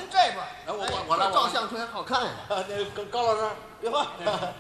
这边， 我来， 照相出来好看呀。 那高老师，哟呵，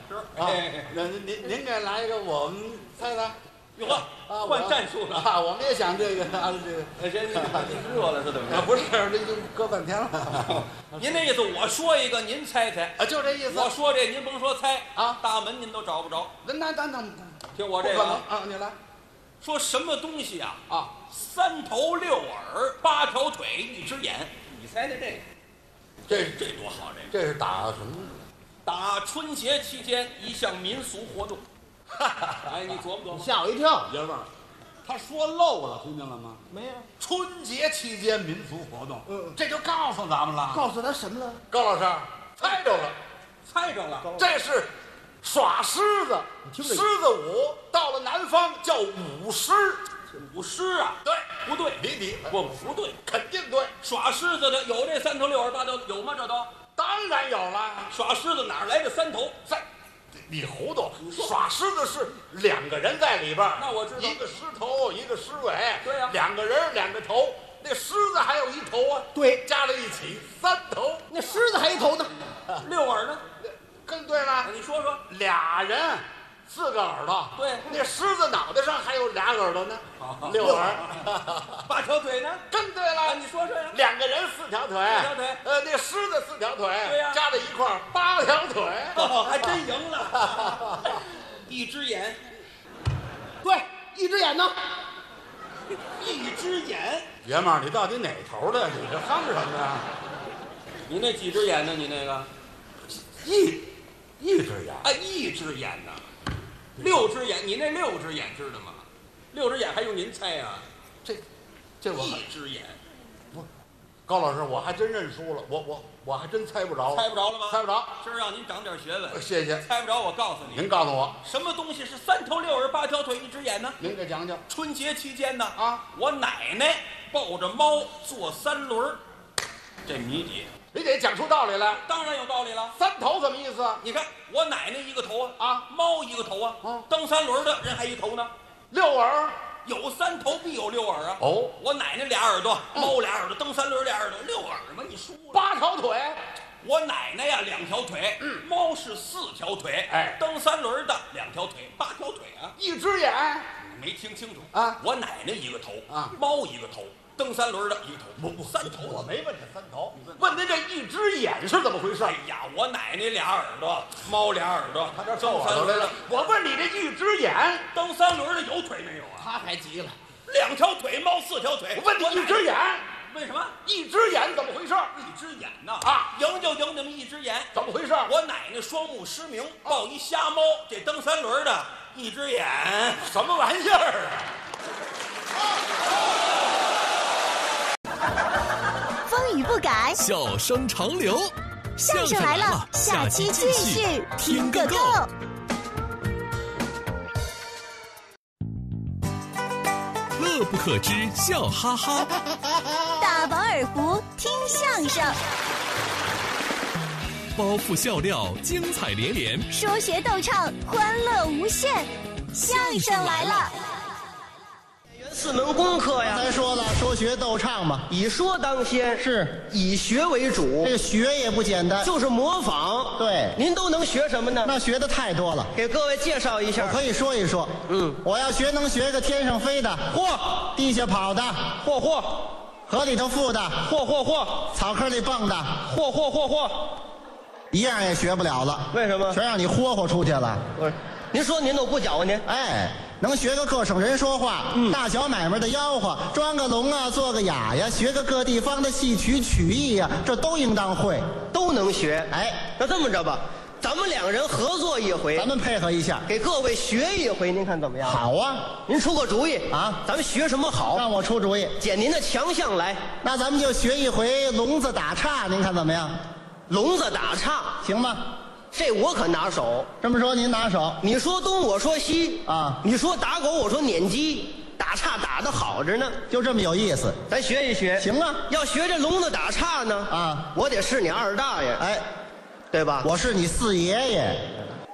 您给来一个，我们猜猜。 哟呵，换战术了啊！我们也想这个这热了是怎么着？ 不是，这已经搁半天了。 您那意思，我说一个，您猜猜啊？就这意思。 我说这，您甭说猜啊， 大门您都找不着。 那听我这个啊，你来。 说什么东西啊？ 啊 ，3头6耳8条腿1只眼，你猜猜这多好？ 这是打什么？ 打春节期间一项民俗活动。哎，你琢磨琢磨， 吓我一跳。 爷们儿，他说漏了，听见了吗？ 没有。 春节期间民俗活动，这就告诉咱们了。 告诉他什么了？ 高老师，猜着了， 猜着了， 这是耍狮子。狮子舞到了南方叫舞狮。 舞狮啊？ 对， 不对，不对， 肯定对。 耍狮子的有这3头6耳8条有吗？这都当然有了。 耍狮子哪来的3头？ 你糊涂！耍狮子是2个人在里边， 那我知道， 一个狮头，一个狮尾， 对呀 ，2个人2个头，那狮子还有1头啊， 对， 加在一起3头， 那狮子还1头呢 ，6耳呢？ 更对了， 你说说 ，2人4个耳朵， 对， 那狮子脑袋上还有2耳朵呢，6耳 ，8条腿呢？ 更对了， 你说说呀 ，2个人4条腿 ，4条腿， 那狮子4条腿， 对呀， 加在一块儿8条腿， 还真赢了，1只眼， 对，1只眼呢 ？1只眼， 爷们儿，你到底哪头的？你这哼什么呀？ 你那几只眼呢？你那个一只眼啊，1只眼呢？6只眼，你那6只眼知道吗？6只眼还用您猜呀？ 这我 1只眼， 不，高老师，我还真认输了，我还真猜不着。 猜不着了吗？ 猜不着， 今儿让您长点学问。 谢谢。 猜不着，我告诉你。 您告诉我， 什么东西是3头6耳8条腿1只眼呢？ 您给讲讲。 春节期间呢， 啊， 我奶奶抱着猫坐3轮，这谜底。 你得讲出道理来。 当然有道理了。 3头什么意思？ 你看，我奶奶1个头啊， 猫1个头啊，蹬3轮的人还1头呢。 6耳， 有3头必有6耳啊。 哦， 我奶奶2耳朵，猫2耳朵，蹬3轮2耳朵，6耳嘛，你输了。 8条腿， 我奶奶呀2条腿，猫是4条腿， 哎， 蹬3轮的2条腿，8条腿啊。 1只眼， 你没听清楚啊？ 我奶奶1个头啊， 猫1个头，蹬3轮的1个头，不3头。 我没问这3头，问您这1只眼是怎么回事？ 哎呀，我奶奶2耳朵，猫2耳朵， 他这皱耳朵来了。我问你这1只眼， 蹬3轮的有腿没有啊？ 他还急了 ，2条腿，猫4条腿。 我问你1只眼， 为什么 1只眼怎么回事 ？1只眼呐啊， 赢就赢你们1只眼， 怎么回事？ 我奶奶双目失明，抱一瞎猫，这蹬3轮的1只眼， 什么玩意儿啊？风雨不改， 笑声长流。 相声来了，下期继续听个够。 乐不可支，笑哈哈。 大饱耳福，听相声。 包袱笑料，精彩连连。 说学逗唱，欢乐无限。相声来了。 4门功课呀， 才说了，说学逗唱嘛， 以说当先， 是以学为主。 这个学也不简单， 就是模仿。 对， 您都能学什么呢？ 那学的太多了， 给各位介绍一下。 我可以说一说。我要学能学个天上飞的， 嚯； 地下跑的， 嚯； 河里头浮的， 嚯； 草坑里蹦的， 嚯。 一样也学不了了。 为什么？ 全让你豁出去了。 不是，您说您都不搅和您？ 哎。 能学个各省人说话，大小买卖的吆喝，装个聋啊，做个哑呀，学个各地方的戏曲曲艺呀，这都应当会， 都能学。 哎， 那这么着吧，咱们2人合作一回， 咱们配合一下， 给各位学一回，您看怎么样？ 好啊， 您出个主意啊， 咱们学什么好？ 让我出主意， 捡您的强项来。 那咱们就学一回聋子打岔，您看怎么样？ 聋子打岔行吗？ 这我可拿手。 这么说您拿手， 你说东我说西啊， 你说打狗我说撵鸡，打岔打得好着呢， 就这么有意思。 咱学一学。 行啊， 要学这聋子打岔呢， 啊， 我得是你2大爷， 哎， 对吧？ 我是你4爷爷，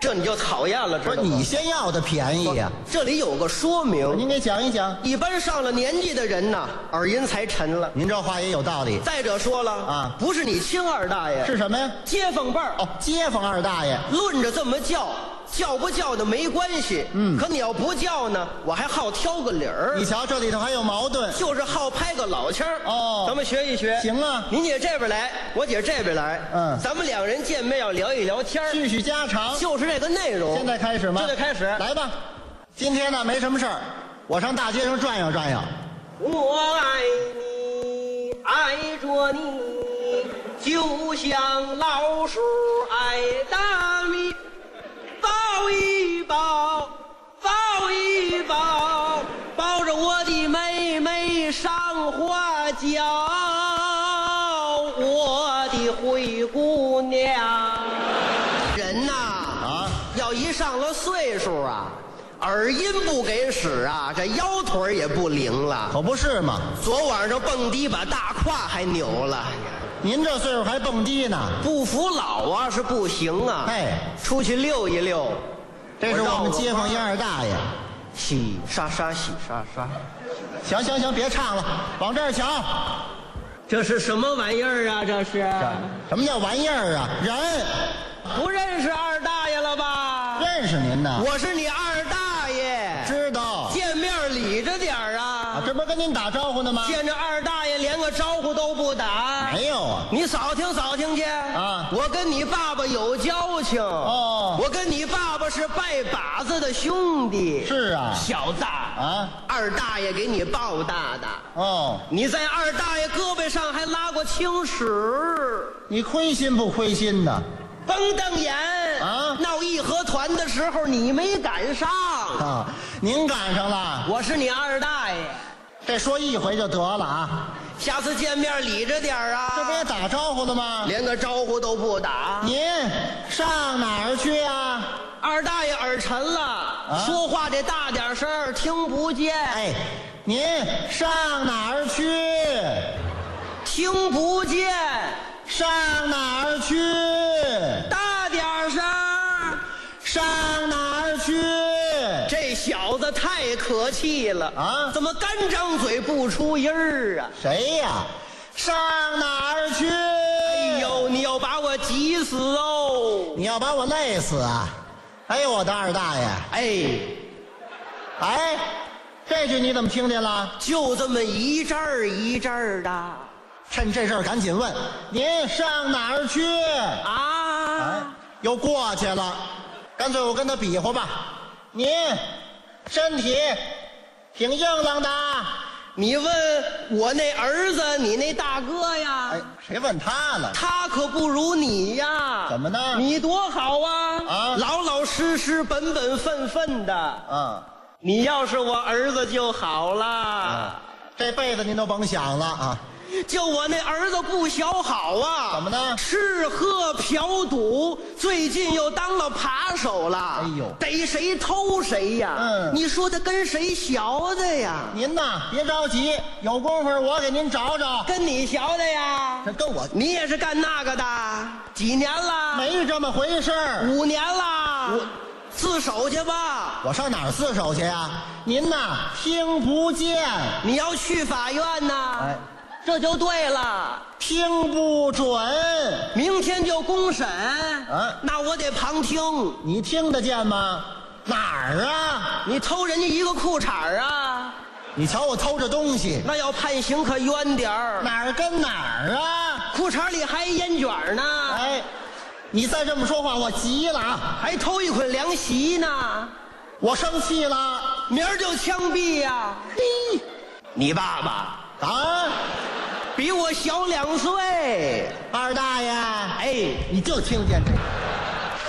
这你就讨厌了，知道吗？ 不是你先要的便宜呀、 这里有个说明， 您给讲一讲。 一般上了年纪的人呐，耳音才沉了。 您这话也有道理。 再者说了啊不是你亲二大爷， 是什么呀？ 街坊辈儿。 哦，街坊二大爷。 论着这么叫，叫不叫的没关系。可你要不叫呢，我还好挑个理儿。 你瞧，这里头还有矛盾。 就是好拍个老腔儿。 哦咱们学一学。 行啊您姐这边来，我姐这边来。咱们两人见面要聊一聊天儿， 叙叙家常。 就是这个内容。 现在开始吗？ 现在开始。 来吧。今天呢没什么事儿，我上大街上转悠转悠。 我爱你，爱着你，就像老鼠爱大米。抱一抱，抱一抱，抱着我的妹妹上花轿，我的灰姑娘。人呐，要一上了岁数啊，耳音不给使啊，这腰腿也不灵了。 可不是嘛， 昨晚上蹦迪把大胯还扭了。 您这岁数还蹦迪呢？ 不服老啊是不行啊。 哎， 出去溜一溜。 这是我们街坊一二大爷。 洗刷刷，洗刷刷。 行行行，别唱了，往这儿瞧。 这是什么玩意儿啊？这是什么叫玩意儿啊？人不认识二大爷了吧？ 认识您呢。 我是你二大爷。 知道。 见面理着点儿啊！ 这不是跟您打招呼呢吗？ 见着二大爷连个招呼都不打。 没有啊。 你扫听扫听去啊！ 我跟你爸爸有交情哦。 我跟你爸爸是拜把子的兄弟。 是啊。 小子啊， 二大爷给你抱大的。 哦， 你在二大爷胳膊上还拉过青史。 你亏心不亏心呢？ 甭瞪眼啊！ 闹义和团的时候你没赶上啊，您赶上了。 我是你二大爷。 这说一回就得了啊！ 下次见面理着点啊！ 这不也打招呼了吗？ 连个招呼都不打。 您上哪儿去啊？ 二大爷耳沉了，说话得大点声，听不见。 哎，您上哪儿去？ 听不见。 上哪儿去？ 大点声。 上哪儿去？ 这小子太可气了啊！ 怎么干张嘴不出音儿啊？ 谁呀？上哪儿去？ 哎呦，你要把我急死哦！ 你要把我累死啊！哎呦，我的二大爷！哎，这句你怎么听见了？ 就这么一阵儿一阵儿的。 趁这事儿赶紧问，您上哪儿去？ 啊！ 又过去了，干脆我跟他比划吧。您身体挺硬朗的。 你问我那儿子，你那大哥呀？ 哎，谁问他了？ 他可不如你呀。 怎么呢？ 你多好啊！ 啊， 老老实实、本本分分的。 啊， 你要是我儿子就好了。 这辈子您都甭想了啊！ 就我那儿子不小好啊！ 怎么呢？ 吃喝嫖赌，最近又当了扒手了。 哎呦， 逮谁偷谁呀！你说他跟谁学的呀？ 您呐，别着急，有功夫我给您找找。 跟你学的呀？ 这跟我， 你也是干那个的？几年了？ 没这么回事儿。 5年了。自首去吧。 我上哪儿自首去呀？您呐，听不见。 你要去法院呐？ 哎。 这就对了， 听不准， 明天就公审。那我得旁听。 你听得见吗？哪儿啊？ 你偷人家一个裤衩啊？ 你瞧我偷着东西， 那要判刑可冤点儿。 哪儿跟哪儿啊？ 裤衩里还烟卷呢。 哎，你再这么说话，我急了啊！ 还偷一捆凉席呢， 我生气了， 明儿就枪毙呀！嘿，你爸爸啊？ 比我小2岁， 二大爷， 哎， 你就听见这个。